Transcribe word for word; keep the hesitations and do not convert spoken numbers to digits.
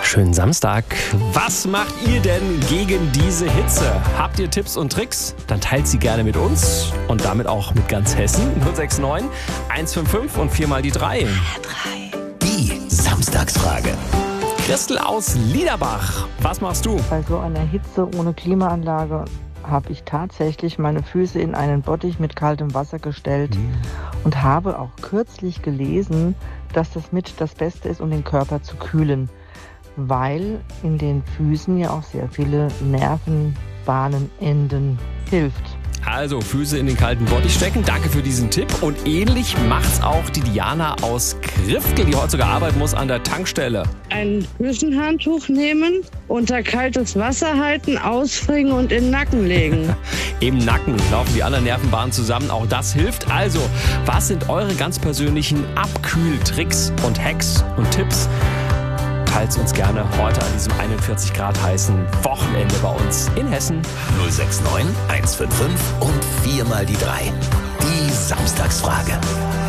Wunderschönen Samstag. Was macht ihr denn gegen diese Hitze? Habt ihr Tipps und Tricks? Dann teilt sie gerne mit uns und damit auch mit ganz Hessen. null sechs neun, eins fünf fünf und viermal die drei. Die Samstagsfrage. Christel aus Liederbach, was machst du? Bei so einer Hitze ohne Klimaanlage habe ich tatsächlich meine Füße in einen Bottich mit kaltem Wasser gestellt mhm. und habe auch kürzlich gelesen, dass das mit das Beste ist, um den Körper zu kühlen, weil in den Füßen ja auch sehr viele Nervenbahnen enden hilft. Also Füße in den kalten Bottich stecken, danke für diesen Tipp. Und ähnlich macht's auch die Diana aus Kriftel, die heute sogar arbeiten muss an der Tankstelle. Ein Küchenhandtuch nehmen, unter kaltes Wasser halten, ausfringen und in den Nacken legen. Im Nacken laufen die anderen Nervenbahnen zusammen, auch das hilft. Also, was sind eure ganz persönlichen Abkühltricks und Hacks und Tipps? Teilt uns gerne heute an diesem einundvierzig Grad heißen Wochenende bei uns in Hessen. null sechs neun, eins fünf fünf und viermal die drei. Die Samstagsfrage.